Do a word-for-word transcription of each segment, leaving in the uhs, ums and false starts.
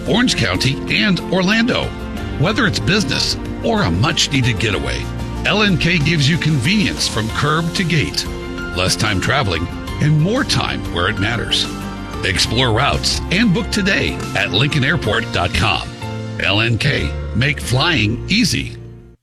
Orange County, and Orlando. Whether it's business or a much-needed getaway, L N K gives you convenience from curb to gate, less time traveling, and more time where it matters. Explore routes and book today at lincoln airport dot com. L N K, make flying easy.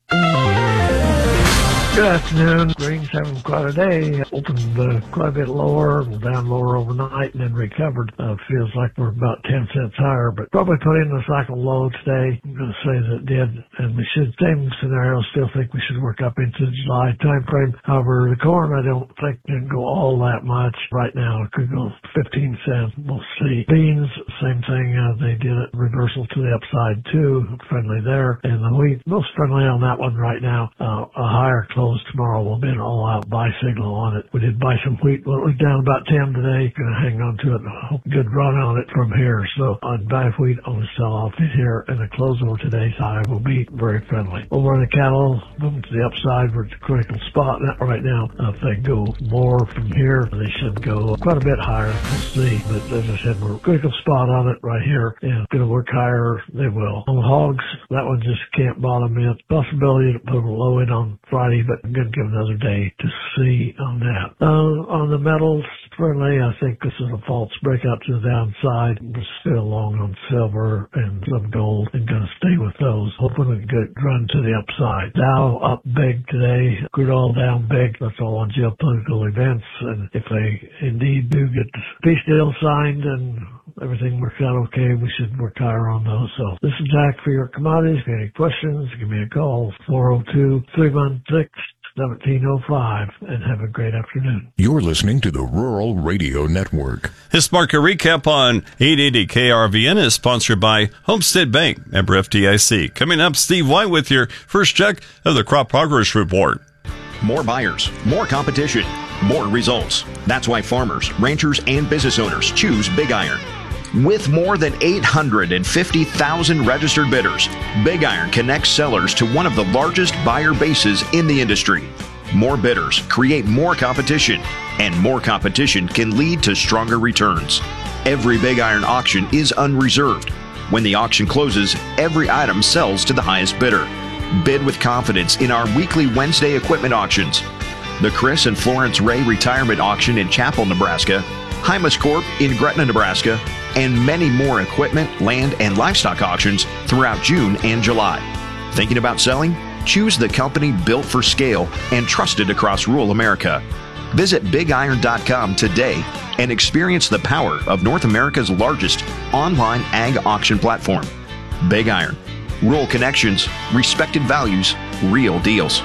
Good afternoon. Greens having quite a day. Opened uh, quite a bit lower, down lower overnight, and then recovered. Uh, feels like we're about ten cents higher, but probably put in the cycle low today. I'm going to say that it did, and we should, same scenario, still think we should work up into the July time frame. However, the corn, I don't think can go all that much right now. It could go fifteen cents. We'll see. Beans, same thing. Uh, they did a reversal to the upside too. Friendly there. And the wheat, most friendly on that one right now. Uh, a higher close tomorrow will be an all-out buy signal on it. We did buy some wheat. Well, it was down about ten today. Going to hang on to it. Hope a good run on it from here. So I'd buy wheat on the sell-off in here, and the close over today's high will be very friendly. Over on the cattle, moving to the upside, we're at the critical spot right now. Uh, if they go more from here, they should go quite a bit higher. We'll see. But as I said, we're critical spot on it right here, and going to work higher. They will. On the hogs, that one just can't bottom yet. Possibility to put a low in on Friday, but I'm going to give another day to see on that. Uh, on the metals, friendly, I think this is a false breakout to the downside. We're still long on silver and some gold and going to stay with those. Hoping a good run to the upside. Dow up big today. Crude oil down big. That's all on geopolitical events. And if they indeed do get the peace deal signed and everything works out okay, we should work higher on those. So this is Jack for your commodities. If you have any questions, give me a call. four oh two, three one six, seventeen oh five, and have a great afternoon. You're listening to the Rural Radio Network. This market recap on eight eighty K R V N is sponsored by Homestead Bank, member F D I C. Coming up, Steve White with your first check of the Crop Progress Report. More buyers, more competition, more results. That's why farmers, ranchers, and business owners choose Big Iron. With more than eight hundred fifty thousand registered bidders, Big Iron connects sellers to one of the largest buyer bases in the industry. More bidders create more competition, and more competition can lead to stronger returns. Every Big Iron auction is unreserved. When the auction closes, every item sells to the highest bidder. Bid with confidence in our weekly Wednesday equipment auctions. The Chris and Florence Ray Retirement Auction in Chapel, Nebraska, Hymus Corp in Gretna, Nebraska, and many more equipment, land, and livestock auctions throughout June and July. Thinking about selling? Choose the company built for scale and trusted across rural America. Visit big iron dot com today and experience the power of North America's largest online ag auction platform. Big Iron. Rural connections, respected values, real deals.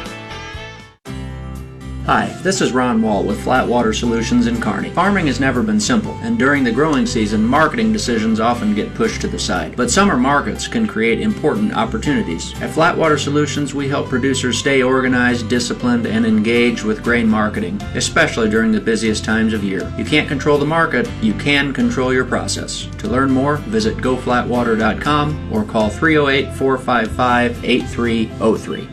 Hi, this is Ron Wall with Flatwater Solutions in Kearney. Farming has never been simple, and during the growing season, marketing decisions often get pushed to the side. But summer markets can create important opportunities. At Flatwater Solutions, we help producers stay organized, disciplined, and engaged with grain marketing, especially during the busiest times of year. You can't control the market, you can control your process. To learn more, visit go flatwater dot com or call three oh eight, four five five, eight three oh three.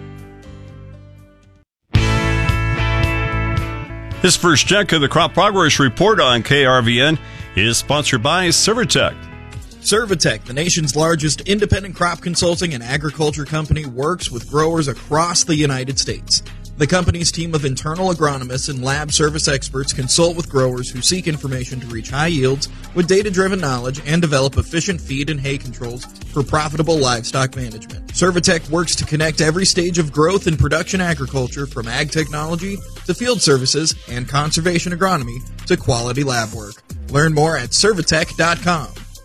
This first check of the Crop Progress Report on K R V N is sponsored by Servitech. Servitech, the nation's largest independent crop consulting and agriculture company, works with growers across the United States. The company's team of internal agronomists and lab service experts consult with growers who seek information to reach high yields with data-driven knowledge and develop efficient feed and hay controls for profitable livestock management. Servitech works to connect every stage of growth in production agriculture, from ag technology to field services and conservation agronomy to quality lab work. Learn more at servitech dot com.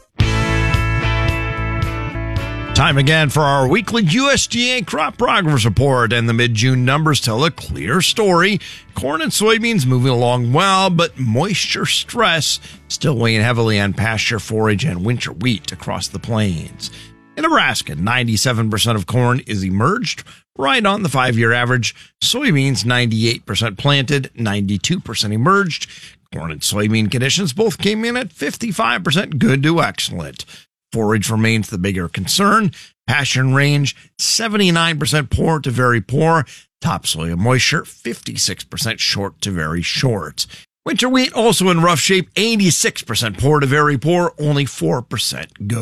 Time again for our weekly U S D A Crop Progress Report, and the mid-June numbers tell a clear story. Corn and soybeans moving along well, but moisture stress still weighing heavily on pasture forage and winter wheat across the plains. In Nebraska, ninety-seven percent of corn is emerged, right on the five-year average. Soybeans, ninety-eight percent planted, ninety-two percent emerged. Corn and soybean conditions both came in at fifty-five percent good to excellent. Forage remains the bigger concern. Pasture and range, seventy-nine percent poor to very poor. Topsoil moisture, fifty-six percent short to very short. Winter wheat also in rough shape, eighty-six percent poor to very poor, only four percent good.